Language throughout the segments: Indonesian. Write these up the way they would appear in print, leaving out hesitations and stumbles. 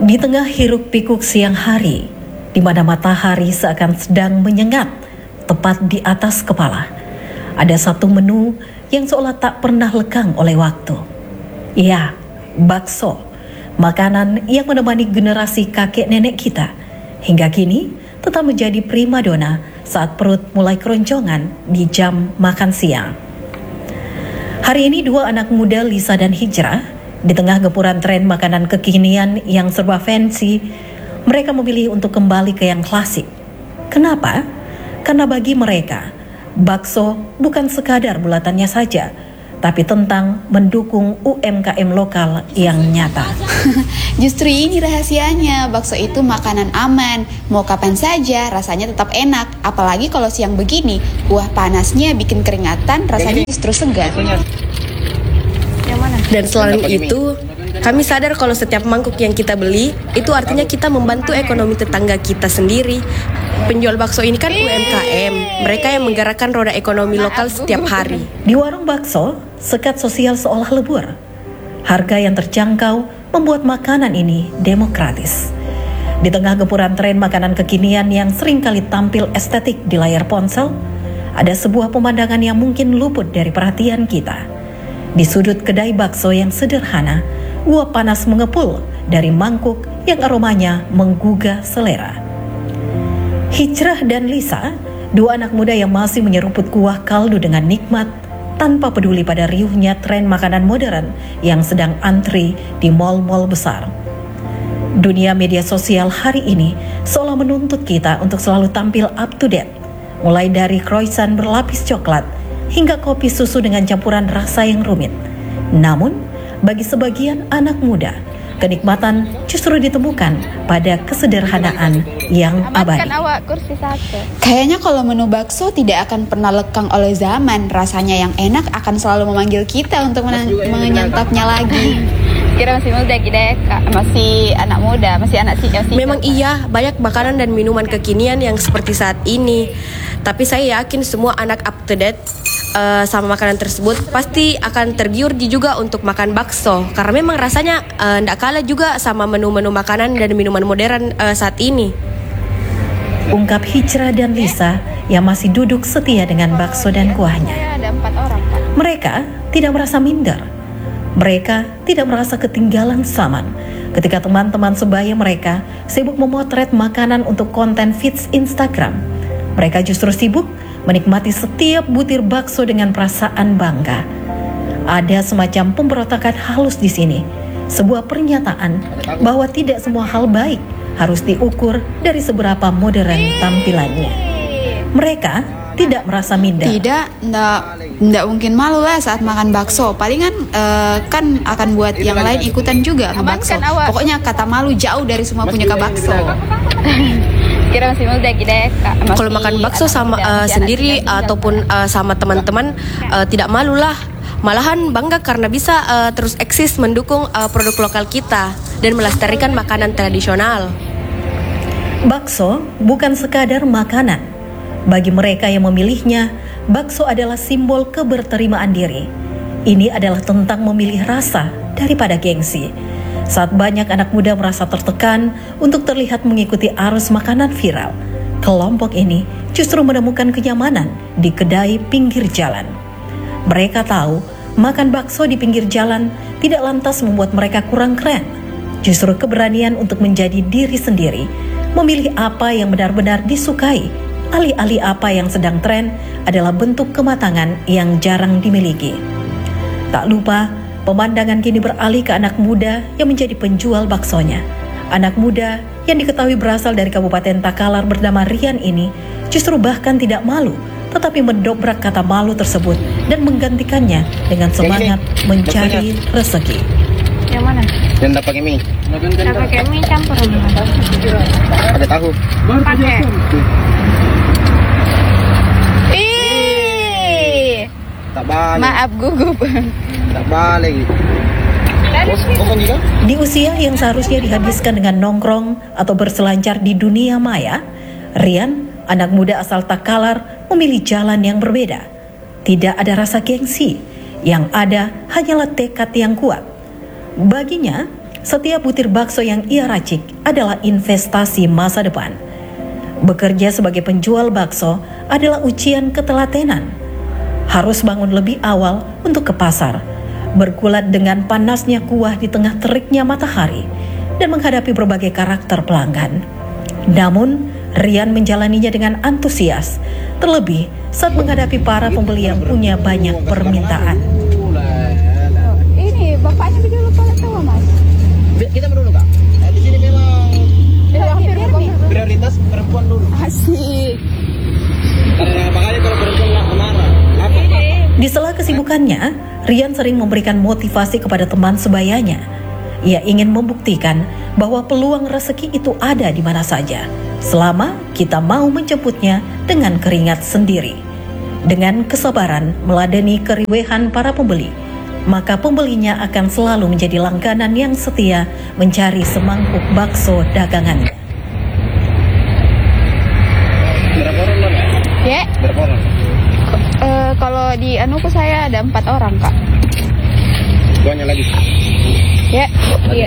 Di tengah hiruk-pikuk siang hari, di mana matahari seakan sedang menyengat tepat di atas kepala, ada satu menu yang seolah tak pernah lekang oleh waktu. Ya, bakso, makanan yang menemani generasi kakek nenek kita, hingga kini tetap menjadi primadona saat perut mulai keroncongan di jam makan siang. Hari ini dua anak muda, Lisa dan Hijrah, di tengah gempuran tren makanan kekinian yang serba fancy, mereka memilih untuk kembali ke yang klasik. Kenapa? Karena bagi mereka, bakso bukan sekadar bulatannya saja, tapi tentang mendukung UMKM lokal yang nyata. Justru ini rahasianya, bakso itu makanan aman. Mau kapan saja, rasanya tetap enak. Apalagi kalau siang begini, kuah panasnya bikin keringatan, rasanya justru segar. Dan selain itu, kami sadar kalau setiap mangkuk yang kita beli, itu artinya kita membantu ekonomi tetangga kita sendiri. Penjual bakso ini kan UMKM, mereka yang menggerakkan roda ekonomi lokal setiap hari. Di warung bakso, sekat sosial seolah lebur. Harga yang terjangkau membuat makanan ini demokratis. Di tengah gempuran tren makanan kekinian yang seringkali tampil estetik di layar ponsel, ada sebuah pemandangan yang mungkin luput dari perhatian kita. Di sudut kedai bakso yang sederhana, uap panas mengepul dari mangkuk yang aromanya menggugah selera. Hijrah dan Lisa, dua anak muda yang masih menyeruput kuah kaldu dengan nikmat, tanpa peduli pada riuhnya tren makanan modern yang sedang antri di mal-mal besar. Dunia media sosial hari ini seolah menuntut kita untuk selalu tampil up to date, mulai dari croissant berlapis coklat hingga kopi susu dengan campuran rasa yang rumit. Namun, bagi sebagian anak muda, kenikmatan justru ditemukan pada kesederhanaan yang abadi. Kayaknya kalau menu bakso tidak akan pernah lekang oleh zaman. Rasanya yang enak akan selalu memanggil kita untuk menyantapnya lagi. Kira masih muda gede, masih anak muda, masih anak sih. Memang iya, banyak makanan dan minuman kekinian yang seperti saat ini. Tapi saya yakin semua anak up to date sama makanan tersebut pasti akan tergiur juga untuk makan bakso, karena memang rasanya tidak kalah juga sama menu-menu makanan dan minuman modern saat ini. Ungkap Hijrah dan Lisa yang masih duduk setia dengan bakso dan kuahnya. Mereka tidak merasa minder. Mereka tidak merasa ketinggalan zaman ketika teman-teman sebaya mereka sibuk memotret makanan untuk konten feeds Instagram. Mereka justru sibuk menikmati setiap butir bakso dengan perasaan bangga. Ada semacam pemberontakan halus di sini, sebuah pernyataan bahwa tidak semua hal baik harus diukur dari seberapa modern tampilannya. Mereka tidak merasa minder. Tidak mungkin malu lah saat makan bakso. Palingan kan akan buat yang lain ikutan juga ke bakso. Pokoknya kata malu jauh dari semua punya ke bakso. Kira masih muda gede. Kalau makan bakso sama sendiri ataupun sama teman-teman tidak malu lah. Malahan bangga karena bisa terus eksis mendukung produk lokal kita dan melestarikan makanan tradisional. Bakso bukan sekadar makanan. Bagi mereka yang memilihnya, bakso adalah simbol keberterimaan diri. Ini adalah tentang memilih rasa daripada gengsi. Saat banyak anak muda merasa tertekan untuk terlihat mengikuti arus makanan viral, kelompok ini justru menemukan kenyamanan di kedai pinggir jalan. Mereka tahu makan bakso di pinggir jalan tidak lantas membuat mereka kurang keren. Justru keberanian untuk menjadi diri sendiri, memilih apa yang benar-benar disukai, alih-alih apa yang sedang tren adalah bentuk kematangan yang jarang dimiliki. Tak lupa, pemandangan kini beralih ke anak muda yang menjadi penjual baksonya. Anak muda yang diketahui berasal dari Kabupaten Takalar bernama Rian ini justru bahkan tidak malu, tetapi mendobrak kata malu tersebut dan menggantikannya dengan semangat mencari rezeki. Yang mana? Yang tak pakai mie. Tak pakai mie campur Ada tahu. pakai. Tak balik. Maaf gugup. Tak balik. Di usia yang seharusnya dihabiskan dengan nongkrong atau berselancar di dunia maya, Rian, anak muda asal Takalar, memilih jalan yang berbeda. Tidak ada rasa gengsi, yang ada hanyalah tekad yang kuat. Baginya, Setiap butir bakso yang ia racik adalah investasi masa depan. Bekerja sebagai penjual bakso adalah ujian ketelatenan. Harus bangun lebih awal untuk ke pasar, bergulat dengan panasnya kuah di tengah teriknya matahari, dan menghadapi berbagai karakter pelanggan. Namun, Rian menjalaninya dengan antusias, terlebih saat menghadapi para pembeli yang punya banyak permintaan. Ini bapaknya juga lupa tahu mas. Kita dulu Kak. Di sini memang prioritas perempuan dulu. Asik. Karena makanya kalau perempuan nggak marah. Apa? Di sela kesibukannya, Rian sering memberikan motivasi kepada teman sebayanya. Ia ingin membuktikan bahwa peluang rezeki itu ada di mana saja, selama kita mau menjemputnya dengan keringat sendiri. Dengan kesabaran meladeni keriwehan para pembeli, maka pembelinya akan selalu menjadi langganan yang setia mencari semangkuk bakso dagangannya. Berapa orang Mbak? Ya, Berapa orang? kalau di anuku saya ada 4 orang kak. Banyak lagi. Ya, iya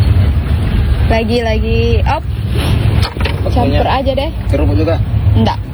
lagi. Op, campur aja deh. Kerupuk juga. Enggak.